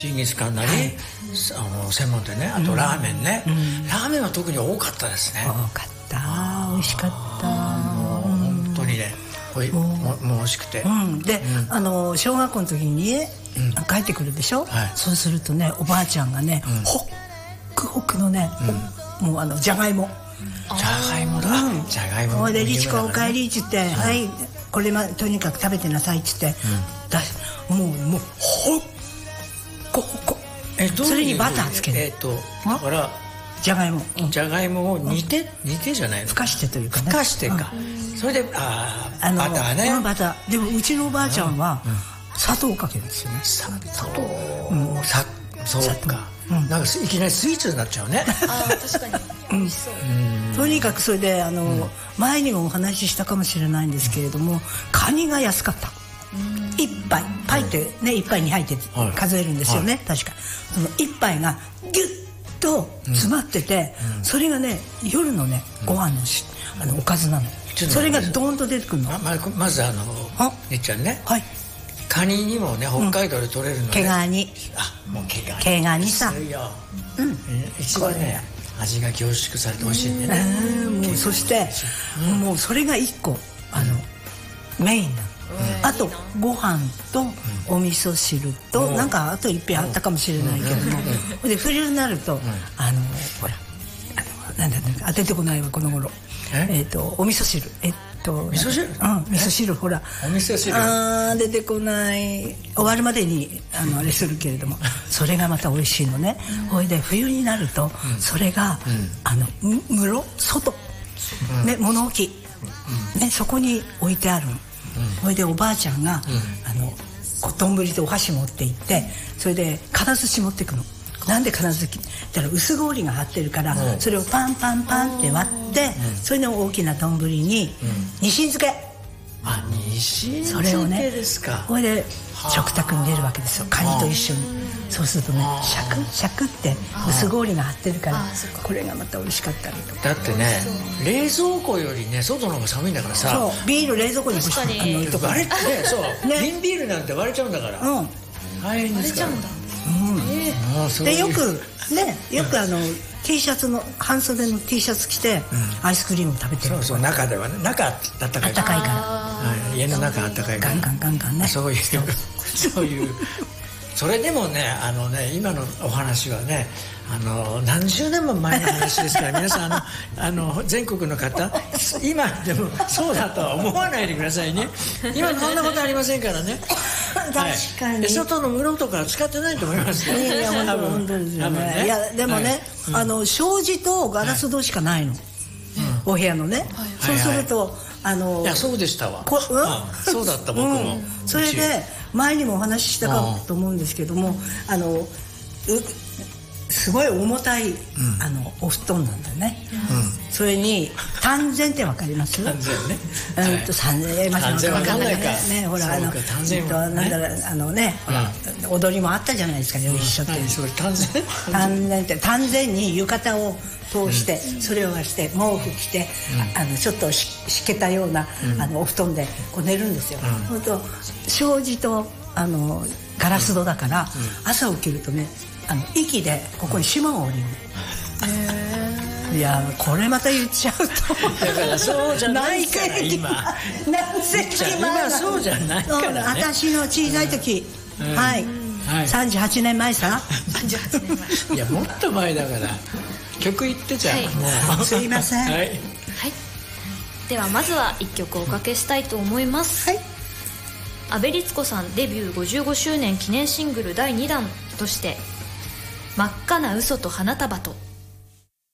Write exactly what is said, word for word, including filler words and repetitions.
ジンギスカンなり、はい、あの専門店ね、あとラーメンね、うん、ラーメンは特に多かったですね。 多かった、美味しかった。 もう本当にね、おいももう美味しくて、 うん、で、うん、あの小学校の時にね、うん、帰ってくるでしょ、はい、そうするとね、おばあちゃんがね、うん、ホックホクのね、うん、もうあのじゃがいもじゃがいもだ、うん、じゃがいもほいで、リチコおかえりっつって、うん、はいこれ、ま、とにかく食べてなさいっつって、うん、もうもうホッコホコ、えどういうそれにバターつける、 えっとだからじゃがいもじゃがいもを煮て、うん、煮てじゃないの、 ふかしてというかね、 ふかしてか、うん、それでああバターね、 バターでもうちのおばあちゃんは、うん、砂糖をかけるんですよね。 砂糖、うん、さそうか、うん、なんかいきなりスイーツになっちゃうね。 あ確かに美味しそう、 うん、とにかくそれであの、うん、前にもお話ししたかもしれないんですけれども、カニが安かった。一杯パイってね、一杯に入って数えるんですよね、はい、確かその一杯がギュッと詰まってて、うん、それがね夜のねご飯のし、あのおかずなの、うん、それがドーンと出てくるの。 ま, ま, まずあのねっちゃんね、 はい、 カニにもね北海道で取れるのね、 毛ガニ、 あもう毛ガニ毛ガニさ、 うん、一番ね味が凝縮されてほしいんでね、 もうそして、うん、もうそれが一個あの、うん、メインなの。あとご飯とお味噌汁と、うん、なんかあと一品あったかもしれないけども、うん、で冬になると、うん、あのほらあのなんだなんだ当ててこないわこの頃、ええー、とお味噌汁えっと味噌汁、うん、 味噌汁ほらお味噌汁あ出てこない、終わるまでにあのあれするけれどもそれがまた美味しいのね。ほいで冬になると、うん、それが、うん、あの室外、うん、ね物置、うん、ねそこに置いてあるの。それでおばあちゃんが、うん、あの丼とお箸持って行って、それで金槌持ってくの。なんで金槌だから薄氷が張ってるから、うん、それをパンパンパンって割って、うん、それの大きな丼に、うん、ニシン漬け、 あニシン漬けですか。 それをねこれで食卓に入れるわけですよ、カニと一緒に。そうするとねシャクシャクって薄氷が張ってるから、これがまた美味しかったりとか。 だってね冷蔵庫よりね外の方が寒いんだからさ。 そうビール冷蔵庫に確かにあの割れてね、そうね、瓶ビールなんて割れちゃうんだから、うん、大変ですから。割れちゃうんだ、うんえー、 でよくねよくあの T シャツの半袖の T シャツ着て、うん、アイスクリームを食べてる。 そうそう中ではね、中あったかいから、 あったかいから、 はい、家の中あったかいからガンガンガンガンね、 そういうそういうそれでもねあのね今のお話はねあの何十年も前の話ですから皆さんあのあの全国の方今でもそうだとは思わないでくださいね。今そんなことありませんからね。 確かに、はい、 外の室とか使ってないと思いますよ。 いやいや本当ですよね。ねいやでもね、はいうん、あの障子とガラス戸しかないの、はい、お部屋のね、はい、そうすると、はいはい、あのいやそうでしたわ、こ、うん、そうだった僕も、うん、 それで前にもお話ししたかと思うんですけども、あのすごい重たい、うん、あのお布団なんだよね、うん、それに丹前ってわかります？ 丹前ね、 うんと丹前ま丹前わかんないかね、ほらあの丹前となんだろうあのね、ほら踊りもあったじゃないですかね、一緒って。 それ丹前丹前って丹前に浴衣を通してそれをして毛布着て、あのちょっとしけたようなあのお布団でこう寝るんですよ。それと障子とあのガラス戸だから朝起きるとね、あの息でここに霜が降りる。へー、いやこれまた言っちゃうとだからそうじゃないから今何世紀前今そうじゃないからね。 私の小さい時、うん、はい、はい、さんじゅうはちねんまえささんじゅうはちねんまえいやもっと前だから曲言ってちゃう、 はい、すいません、はい、はい、 ではまずはいっきょくおかけしたいと思います、はい、阿部律子さんデビューごじゅうごしゅうねん記念シングルだいにだんとして真っ赤な嘘と花束と